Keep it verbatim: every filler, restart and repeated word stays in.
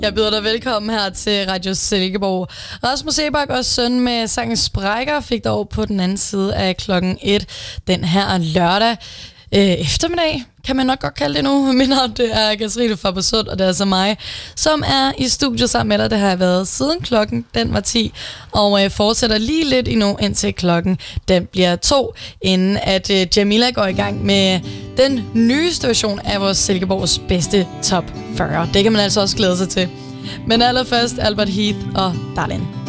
Jeg byder dig velkommen her til Radio Silkeborg. Rasmus Sebak og søn med sangen Sprækker fik dig over på den anden side af klokken et den her lørdag øh, eftermiddag. Kan man nok godt kalde det nu. Min navn det er Katrine Fabersund, og det er altså mig, som er i studiet sammen med dig. Det har jeg været siden klokken den var ti, og øh, fortsætter lige lidt endnu indtil klokken den bliver to, inden at øh, Jamila går i gang med den nye version af vores Silkeborgs bedste top fyrre. Det kan man altså også glæde sig til. Men allerførst Albert Heath og Darlene.